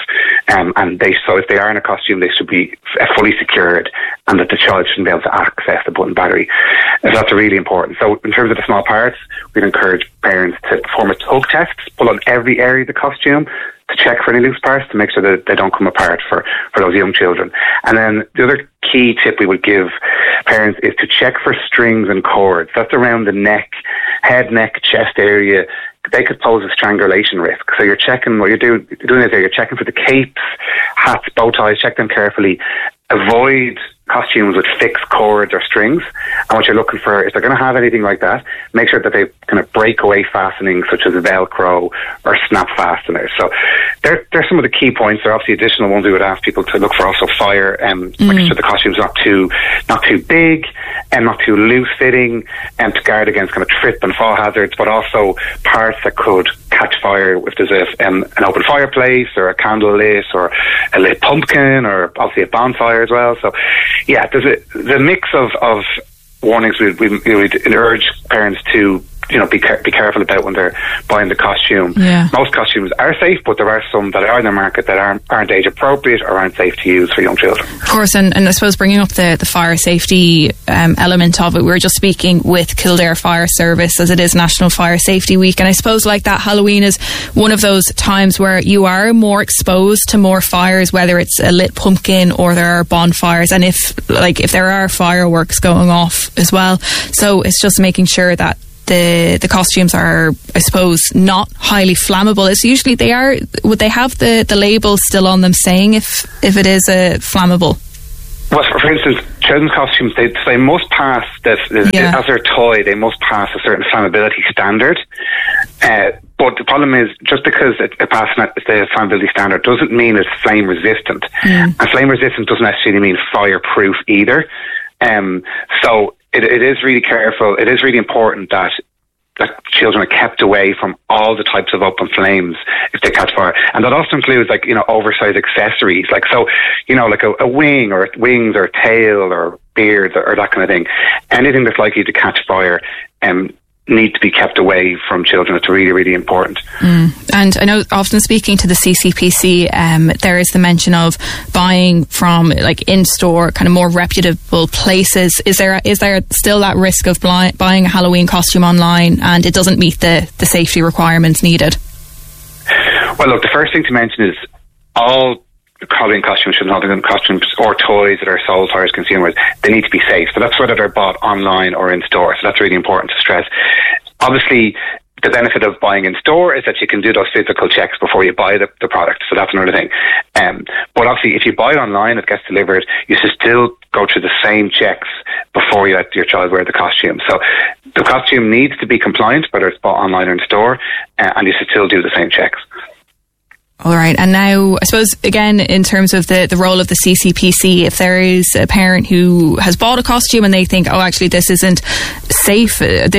So if they are in a costume, they should be fully secured, and that the child shouldn't be able to access the button battery. So that's really important. So in terms of the small parts, we'd encourage parents to perform a tug test, pull on every area of the costume to check for any loose parts, to make sure that they don't come apart for those young children. And then the other key tip we would give parents is to check for strings and cords. That's around the neck, head, neck, chest area. They could pose a strangulation risk. So you're checking, what you're doing is you're checking for the capes, hats, bow ties, check them carefully. Avoid costumes with fixed cords or strings. And what you're looking for, if they're going to have anything like that, make sure that they kind of breakaway fastenings such as Velcro or snap fasteners. So they're some of the key points. There are obviously additional ones we would ask people to look for. Also fire, making sure the costume's not too big and not too loose fitting, and to guard against kind of trip and fall hazards, but also parts that could catch fire if there's an open fireplace or a candle lit or a lit pumpkin, or obviously a bonfire as well. So yeah, there's the mix of warnings we'd urge parents to be careful about when they're buying the costume. Yeah. Most costumes are safe, but there are some that are in the market that aren't age appropriate or aren't safe to use for young children. Of course, and I suppose bringing up the fire safety element of it, we were just speaking with Kildare Fire Service as it is National Fire Safety Week, and I suppose like that, Halloween is one of those times where you are more exposed to more fires, whether it's a lit pumpkin or there are bonfires, and if there are fireworks going off as well. So it's just making sure that the costumes are, I suppose, not highly flammable. It's usually would they have the label still on them saying if it is flammable? Well, for instance, children's costumes, they must pass this, as their toy, they must pass a certain flammability standard. But the problem is, just because it passes the flammability standard doesn't mean it's flame resistant. And flame resistant doesn't necessarily mean fireproof either. So it is really careful. It is really important that children are kept away from all the types of open flames if they catch fire. And that also includes oversized accessories, like a wing or wings or tail or beard or that kind of thing. Anything that's likely to catch fire need to be kept away from children. It's really, really important. And I know, often speaking to the CCPC, there is the mention of buying from in-store, kind of more reputable places. Is there still that risk of buying a Halloween costume online and it doesn't meet the safety requirements needed? Well, look, the first thing to mention is all Halloween costumes, costumes or toys that are sold to Irish consumers, they need to be safe. So that's whether they're bought online or in store. So that's really important to stress. Obviously, the benefit of buying in store is that you can do those physical checks before you buy the product. So that's another thing. But obviously, if you buy it online, it gets delivered, you should still go through the same checks before you let your child wear the costume. So the costume needs to be compliant, whether it's bought online or in store, and you should still do the same checks. All right. And now, I suppose, again, in terms of the role of the CCPC, if there is a parent who has bought a costume and they think, oh, actually, this isn't safe,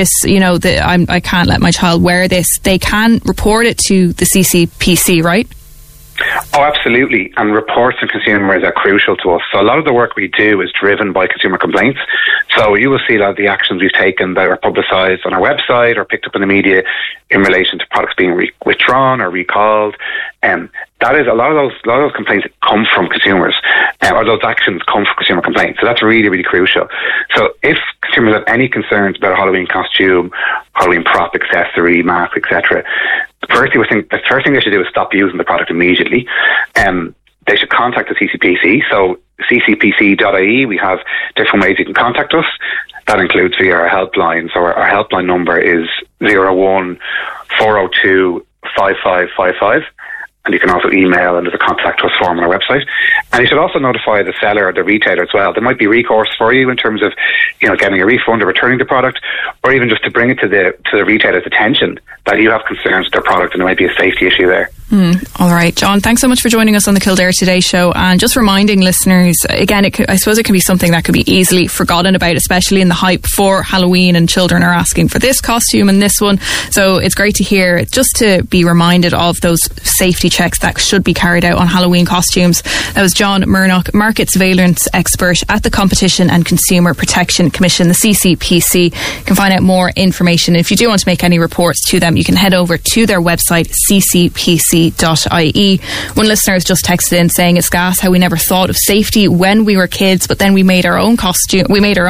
I can't let my child wear this, they can report it to the CCPC, right? Oh, absolutely. And reports and consumers are crucial to us. So a lot of the work we do is driven by consumer complaints. So you will see a lot of the actions we've taken that are publicised on our website or picked up in the media in relation to products being withdrawn or recalled. That is a lot of those complaints come from consumers, or those actions come from consumer complaints. So that's really, really crucial. So if consumers have any concerns about a Halloween costume, Halloween prop, accessory, mask, etc., the first thing they should do is stop using the product immediately. They should contact the CCPC. So ccpc.ie, we have different ways you can contact us. That includes via our helpline. So our helpline number is 01 402 5555. And you can also email, and there's a contact us form on our website. And you should also notify the seller or the retailer as well. There might be recourse for you in terms of, getting a refund or returning the product, or even just to bring it to the retailer's attention that you have concerns with their product and there might be a safety issue there. All right, John, thanks so much for joining us on the Kildare Today show, and just reminding listeners, again, I suppose it can be something that could be easily forgotten about, especially in the hype for Halloween, and children are asking for this costume and this one. So it's great to hear, just to be reminded of those safety checks that should be carried out on Halloween costumes. That was John Murnock, market surveillance expert at the Competition and Consumer Protection Commission, the CCPC. You can find out more information. If you do want to make any reports to them, you can head over to their website, ccpc.ie. One listener has just texted in saying, it's gas how we never thought of safety when we were kids, but then we made our own costumes.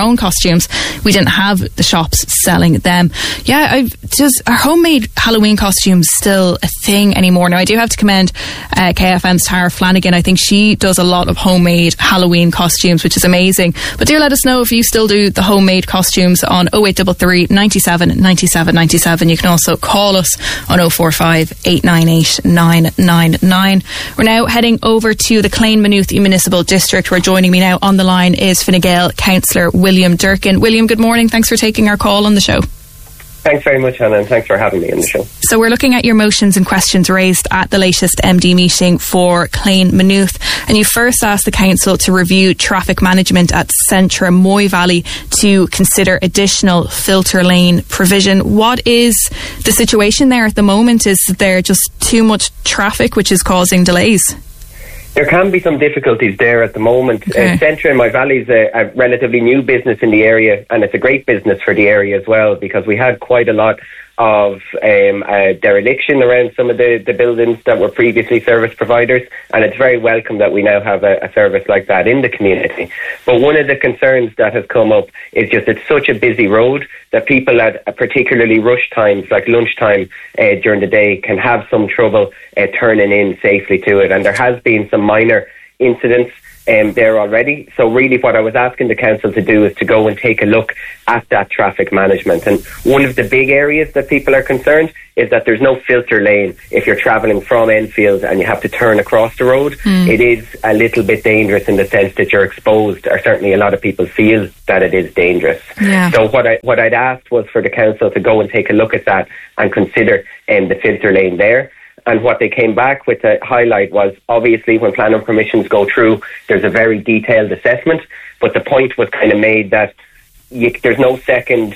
We didn't have the shops selling them. Yeah, are homemade Halloween costumes still a thing anymore? Now, I do have to commend KFM's Tara Flanagan. I think she does a lot of homemade Halloween costumes, which is amazing. But do let us know if you still do the homemade costumes on 0833 97 97 97. You can also call us on 045 898 999. We're now heading over to the Clane Maynooth Municipal District, where joining me now on the line is Fine Gael Councillor William Durkin. William, good morning. Thanks for taking our call on the show. Thanks very much, Hannah, and thanks for having me on the show. So we're looking at your motions and questions raised at the latest MD meeting for Clane Maynooth, and you first asked the council to review traffic management at Centra Moy Valley to consider additional filter lane provision. What is the situation there at the moment? Is there just too much traffic which is causing delays? There can be some difficulties there at the moment. Okay. Centra in my Valley is a relatively new business in the area, and it's a great business for the area as well, because we had quite a lot of dereliction around some of the buildings that were previously service providers, and it's very welcome that we now have a service like that in the community. But one of the concerns that has come up is just it's such a busy road that people at particularly rush times like lunchtime during the day can have some trouble turning in safely to it, and there has been some minor incidents there already. So really what I was asking the council to do is to go and take a look at that traffic management. And one of the big areas that people are concerned is that there's no filter lane if you're travelling from Enfield and you have to turn across the road. It is a little bit dangerous in the sense that you're exposed, or certainly a lot of people feel that it is dangerous. Yeah. So what I'd asked was for the council to go and take a look at that and consider the filter lane there. And what they came back with a highlight was, obviously, when planning permissions go through, there's a very detailed assessment. But the point was kind of made that there's no second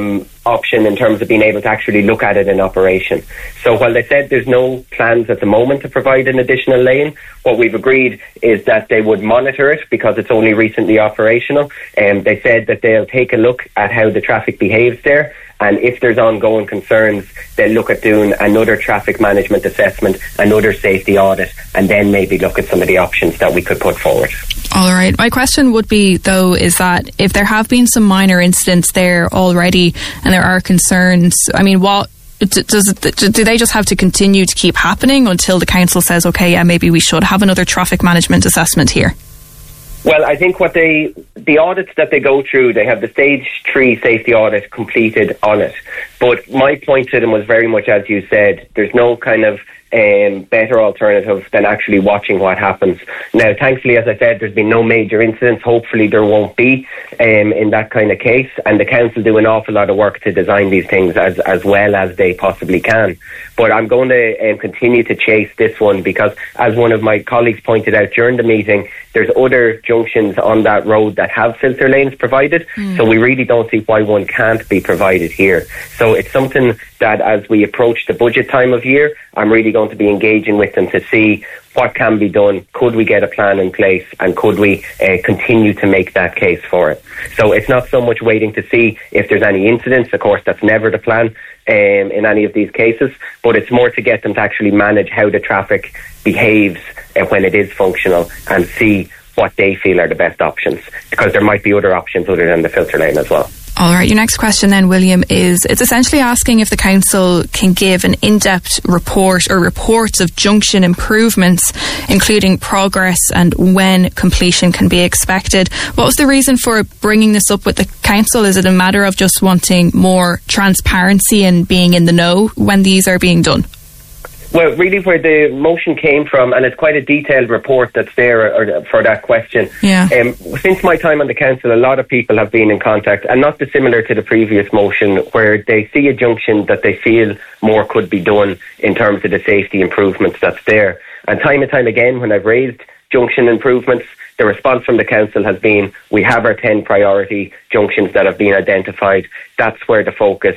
option in terms of being able to actually look at it in operation. So while they said there's no plans at the moment to provide an additional lane, what we've agreed is that they would monitor it because it's only recently operational. They said that they'll take a look at how the traffic behaves there. And if there's ongoing concerns, they'll look at doing another traffic management assessment, another safety audit, and then maybe look at some of the options that we could put forward. All right. My question would be, though, is that if there have been some minor incidents there already and there are concerns, I mean, what do they just have to continue to keep happening until the council says, okay, yeah, maybe we should have another traffic management assessment here? Well, I think the audits that they go through, they have the stage 3 safety audit completed on it. But my point to them was very much, as you said, there's no kind of better alternative than actually watching what happens. Now, thankfully, as I said, there's been no major incidents. Hopefully there won't be in that kind of case. And the council do an awful lot of work to design these things as well as they possibly can. But I'm going to continue to chase this one because, as one of my colleagues pointed out during the meeting, there's other junctions on that road that have filter lanes provided. So we really don't see why one can't be provided here. So it's something that as we approach the budget time of year, I'm really going to be engaging with them to see what can be done. Could we get a plan in place, and could we continue to make that case for it? So it's not so much waiting to see if there's any incidents. Of course, that's never the plan in any of these cases, but it's more to get them to actually manage how the traffic behaves when it is functional and see what they feel are the best options, because there might be other options other than the filter lane as well. All right, your next question then, William, is it's essentially asking if the council can give an in-depth report or reports of junction improvements, including progress and when completion can be expected. What was the reason for bringing this up with the council? Is it a matter of just wanting more transparency and being in the know when these are being done? Well, really where the motion came from, and it's quite a detailed report that's there for that question. Yeah. Since my time on the council, a lot of people have been in contact, and not dissimilar to the previous motion, where they see a junction that they feel more could be done in terms of the safety improvements that's there. And time again, when I've raised junction improvements, the response from the council has been, we have our 10 priority junctions that have been identified. That's where the focus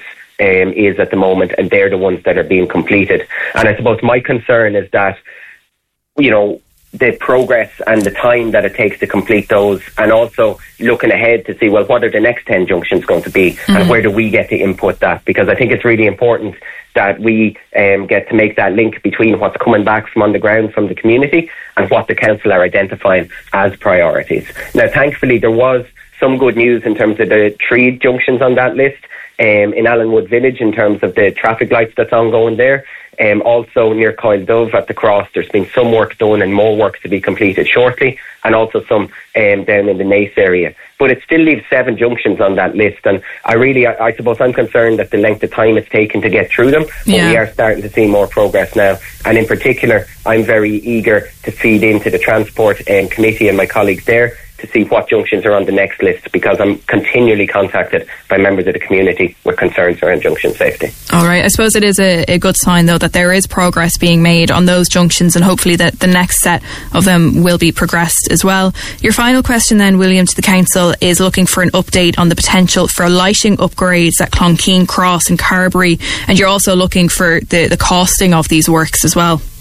is at the moment, and they're the ones that are being completed. And I suppose my concern is that, you know, the progress and the time that it takes to complete those, and also looking ahead to see, well, what are the next 10 junctions going to be, and where do we get to input that? Because I think it's really important that we get to make that link between what's coming back from on the ground from the community and what the council are identifying as priorities. Now, thankfully, there was some good news in terms of the 3 junctions on that list. In Allenwood Village, in terms of the traffic lights that's ongoing there. Also near Coyle Dove at the Cross, there's been some work done and more work to be completed shortly, and also some down in the Nace area. But it still leaves 7 junctions on that list, and I suppose I'm concerned that the length of time it's taken to get through them, but we are starting to see more progress now. And in particular, I'm very eager to feed into the Transport Committee and my colleagues there to see what junctions are on the next list, because I'm continually contacted by members of the community with concerns around junction safety. All right, I suppose it is a good sign, though, that there is progress being made on those junctions, and hopefully that the next set of them will be progressed as well. Your final question then, William, to the council is looking for an update on the potential for lighting upgrades at Clonkeen Cross and Carberry, and you're also looking for the costing of these works as well.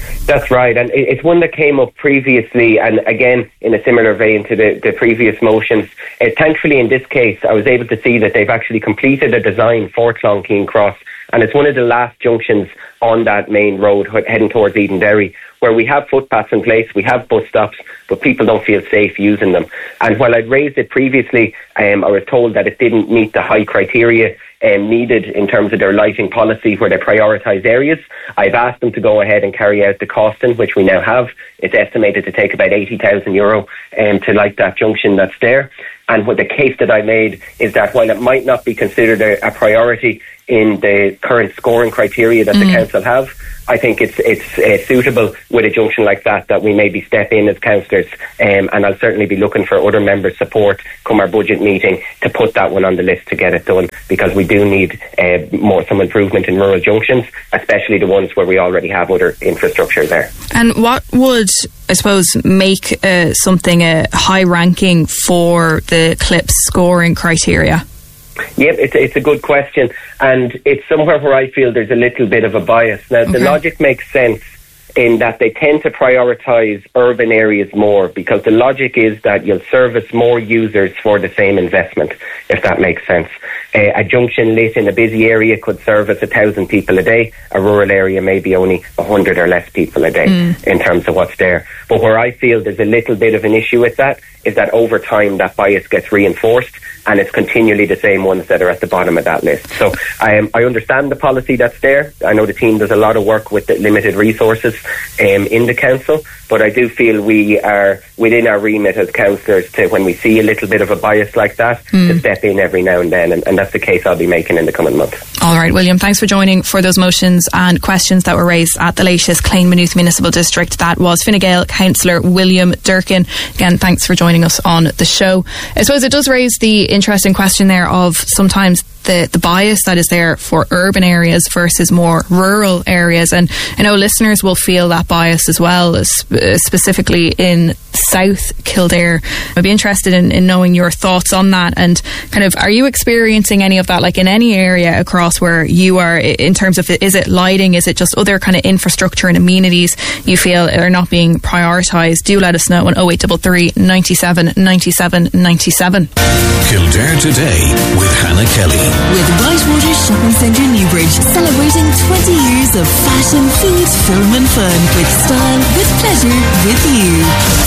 That's right, and it's one that came up previously, and again, in a similar vein to the previous motions. Thankfully, in this case, I was able to see that they've actually completed a design for Clonkeene Cross, and it's one of the last junctions on that main road heading towards Edenderry, where we have footpaths in place, we have bus stops, but people don't feel safe using them. And while I'd raised it previously, I was told that it didn't meet the high criteria needed in terms of their lighting policy where they prioritise areas. I've asked them to go ahead and carry out the costing, which we now have. It's estimated to take about €80,000 to light that junction that's there. And what the case that I made is that while it might not be considered a priority in the current scoring criteria that the council have, I think it's suitable with a junction like that we maybe step in as councillors, and I'll certainly be looking for other members' support come our budget meeting to put that one on the list to get it done, because we do need some improvement in rural junctions, especially the ones where we already have other infrastructure there. And what would, I suppose, make something a high ranking for the CLIPS scoring criteria? Yep, it's a good question, and it's somewhere where I feel there's a little bit of a bias. Now, the logic makes sense in that they tend to prioritise urban areas more, because the logic is that you'll service more users for the same investment, if that makes sense. A junction lit in a busy area could service 1,000 people a day. A rural area maybe only 100 or less people a day in terms of what's there. But where I feel there's a little bit of an issue with that is that over time that bias gets reinforced, and it's continually the same ones that are at the bottom of that list. So I understand the policy that's there. I know the team does a lot of work with the limited resources in the council, but I do feel we are within our remit as councillors to, when we see a little bit of a bias like that, to step in every now and then, and that's the case I'll be making in the coming month. All right, William, thanks for joining for those motions and questions that were raised at the latest Clane Maynooth Municipal District. That was Fine Gael Councillor William Durkin. Again, thanks for joining us on the show. I suppose it does raise the interesting question there of sometimes the bias that is there for urban areas versus more rural areas, and I know listeners will feel that bias as well, specifically in South Kildare. I'd be interested in knowing your thoughts on that, and kind of, are you experiencing any of that, like in any area across where you are, in terms of, is it lighting, is it just other kind of infrastructure and amenities you feel are not being prioritised? Do let us know on 0833 97 97 97. Kildare Today with Hannah Kelly. With Whitewater Shopping Centre Newbridge, celebrating 20 years of fashion, food, film and fun, with style, with pleasure, with you.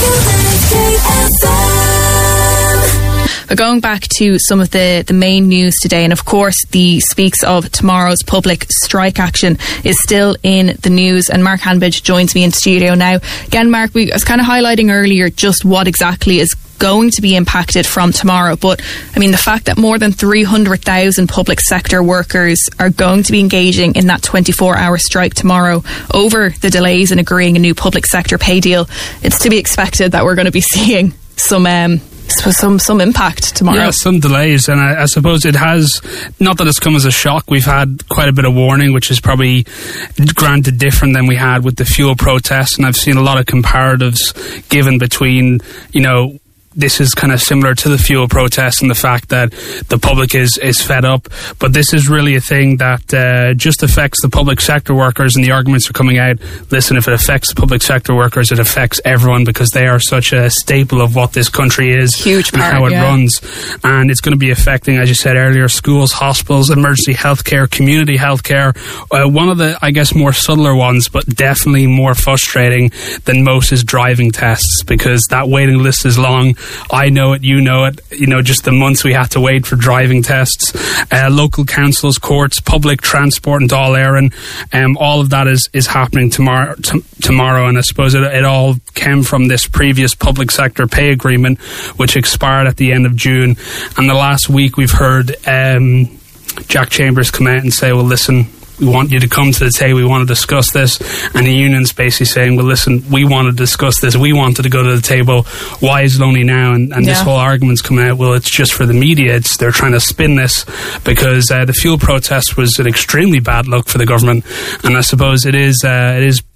But going back to some of the main news today, and of course the speaks of tomorrow's public strike action is still in the news, and Mark Hanbidge joins me in studio now. Again, Mark, I was kind of highlighting earlier just what exactly is going to be impacted from tomorrow, but I mean, the fact that more than 300,000 public sector workers are going to be engaging in that 24-hour strike tomorrow over the delays in agreeing a new public sector pay deal, it's to be expected that we're going to be seeing some impact tomorrow. Yeah, some delays, and I suppose it has, not that it's come as a shock. We've had quite a bit of warning, which is probably granted different than we had with the fuel protests, and I've seen a lot of comparatives given between, this is kind of similar to the fuel protests and the fact that the public is fed up. But this is really a thing that just affects the public sector workers, and the arguments are coming out, listen, if it affects the public sector workers, it affects everyone, because they are such a staple of what this country is. Huge part, and how it runs. And it's going to be affecting, as you said earlier, schools, hospitals, emergency healthcare, community healthcare. One of the, I guess, more subtler ones, but definitely more frustrating than most, is driving tests, because that waiting list is long. I know it, you know it, just the months we have to wait for driving tests. Local councils, courts, public transport and Dáil Éireann, all of that is happening tomorrow, and I suppose it all came from this previous public sector pay agreement, which expired at the end of June. And the last week we've heard Jack Chambers come out and say, well, listen, we want you to come to the table, we want to discuss this. And the union's basically saying, well, listen, we want to discuss this, we wanted to go to the table, why is it only now? And this whole argument's coming out, well, it's just for the media, they're trying to spin this, because the fuel protest was an extremely bad look for the government, and I suppose it is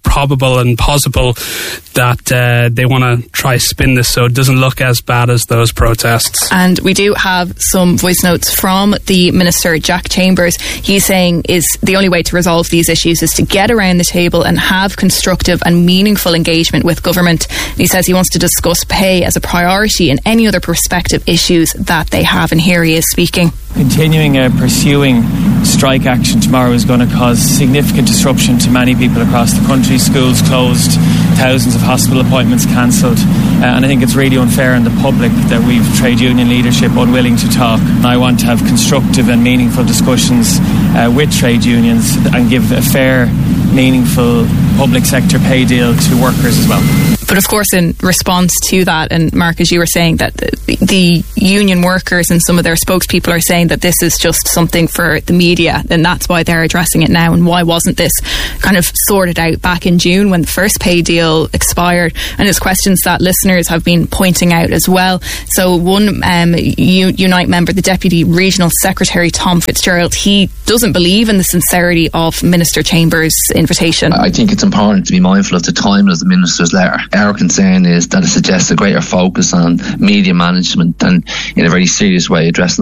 probable and possible that they want to try spin this so it doesn't look as bad as those protests. And we do have some voice notes from the Minister, Jack Chambers. He's saying is the only way to resolve these issues is to get around the table and have constructive and meaningful engagement with government. And he says he wants to discuss pay as a priority and any other prospective issues that they have. And here he is speaking. Continuing pursuing strike action tomorrow is going to cause significant disruption to many people across the country. Schools closed, thousands of hospital appointments cancelled, and I think it's really unfair on the public that we've trade union leadership unwilling to talk. I want to have constructive and meaningful discussions with trade unions and give a fair, meaningful public sector pay deal to workers as well. But of course, in response to that, and Mark, as you were saying, that the union workers and some of their spokespeople are saying that this is just something for the media, and that's why they're addressing it now. And why wasn't this kind of sorted out back in June when the first pay deal expired? And it's questions that listeners have been pointing out as well. So one Unite member, the Deputy Regional Secretary Tom Fitzgerald, he doesn't believe in the sincerity of Minister Chambers' invitation. I think it's important to be mindful of the timing of the Minister's letter. Our concern is that it suggests a greater focus on media management and in a very serious way addressing